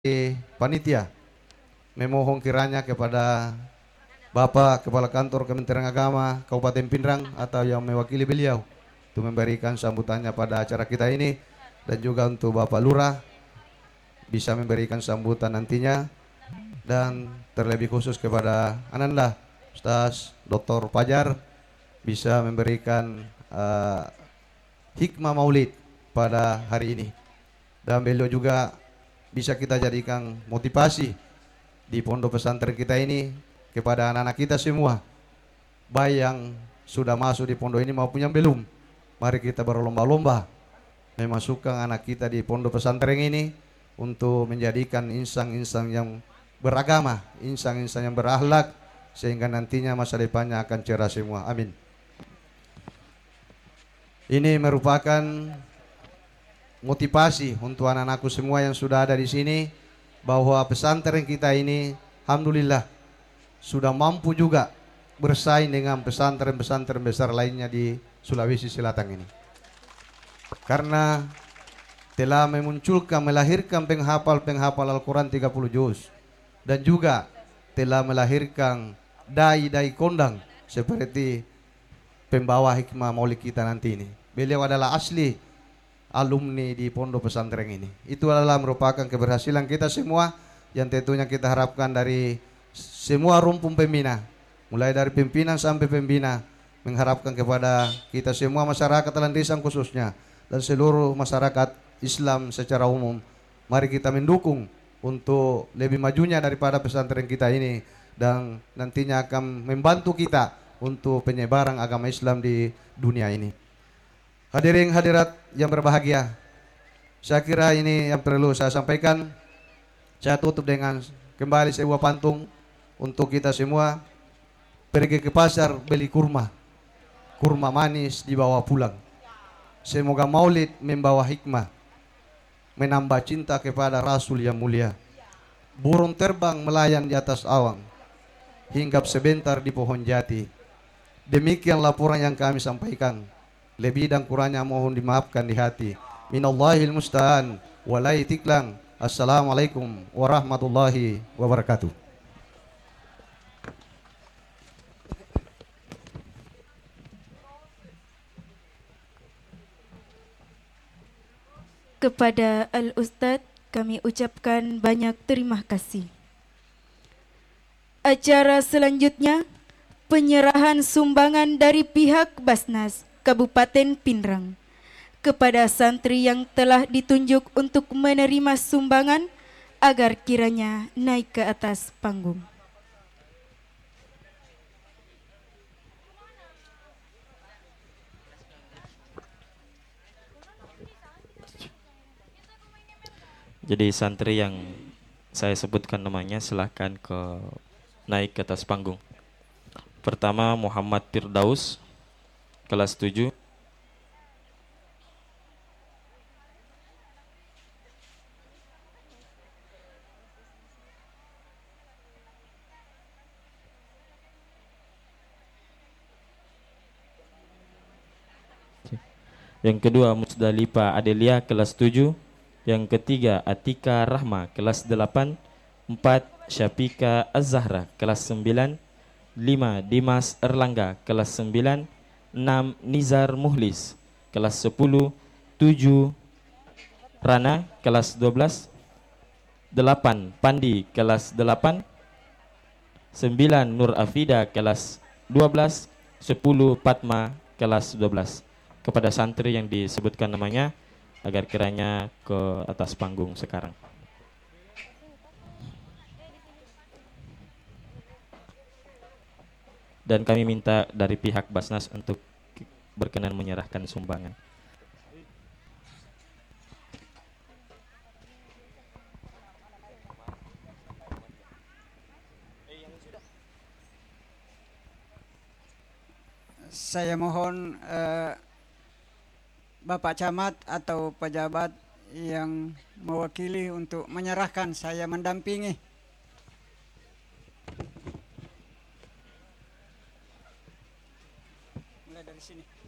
panitia memohon kiranya kepada Bapak Kepala Kantor Kementerian Agama Kabupaten Pindrang atau yang mewakili beliau untuk memberikan sambutannya pada acara kita ini, dan juga untuk Bapak Lurah bisa memberikan sambutan nantinya, dan terlebih khusus kepada Ananda Ustaz Dr. Fajar bisa memberikan hikmah maulid pada hari ini, dan beliau juga bisa kita jadikan motivasi di pondok pesantren kita ini kepada anak-anak kita semua, baik yang sudah masuk di pondok ini maupun yang belum. Mari kita berlomba-lomba memasukkan anak kita di pondok pesantren ini untuk menjadikan insan-insan yang beragama, insan-insan yang berakhlak, sehingga nantinya masa depannya akan cerah semua. Amin. Ini merupakan motivasi untuk anak-anakku semua yang sudah ada di sini, bahwa pesantren kita ini alhamdulillah sudah mampu juga bersaing dengan pesantren-pesantren besar lainnya di Sulawesi Selatan ini, karena telah memunculkan, melahirkan penghafal Al-Quran 30 juz, dan juga telah melahirkan dai-dai kondang seperti pembawa hikmah maulid kita nanti ini. Beliau adalah asli alumni di pondok pesantren ini. Itu adalah merupakan keberhasilan kita semua, yang tentunya kita harapkan dari semua rumpun pembina, mulai dari pimpinan sampai pembina, mengharapkan kepada kita semua masyarakat Landesan khususnya, dan seluruh masyarakat Islam secara umum, mari kita mendukung untuk lebih majunya daripada pesantren kita ini, dan nantinya akan membantu kita untuk penyebaran agama Islam di dunia ini. Hadirin hadirat yang berbahagia, saya kira ini yang perlu saya sampaikan. Saya tutup dengan kembali sebuah pantun untuk kita semua. Pergi ke pasar beli kurma, kurma manis dibawa pulang. Semoga maulid membawa hikmah, menambah cinta kepada Rasul yang mulia. Burung terbang melayang di atas awan, hinggap sebentar di pohon jati. Demikian laporan yang kami sampaikan. Lebih dan kurangnya mohon dimaafkan di hati. Minallahil musta'an walai tiklang. Assalamualaikum warahmatullahi wabarakatuh. Kepada Al-Ustadz kami ucapkan banyak terima kasih. Acara selanjutnya, penyerahan sumbangan dari pihak Basnas Kabupaten Pindrang kepada santri yang telah ditunjuk untuk menerima sumbangan agar kiranya naik ke atas panggung. Jadi santri yang saya sebutkan namanya silahkan naik ke atas panggung. Pertama Muhammad Firdaus, kelas 7. Yang kedua Musdalifah Adelia, kelas 7. Yang ketiga Atika Rahma, kelas 8. 4 Syafika Az-Zahra, kelas 9. 5 Dimas Erlangga, kelas 9. 6 Nizar Muhlis, kelas 10. 7 Rana, kelas 12. 8 Pandi, kelas 8. 9 Nur Afida, kelas 12. 10 Fatma, kelas 12. Kepada santri yang disebutkan namanya agar kiranya ke atas panggung sekarang. Dan kami minta dari pihak Basnas untuk berkenan menyerahkan sumbangan. Saya mohon Bapak Camat atau pejabat yang mewakili untuk menyerahkan, saya mendampingi. Mulai dari sini.